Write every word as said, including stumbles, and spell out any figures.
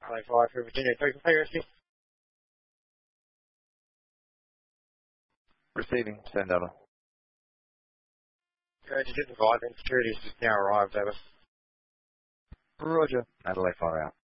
Adelaide five for Virginia three for P R S T. Receiving, stand over. Uh, just hit the five, and security has just now arrived over. Roger. Adelaide five out.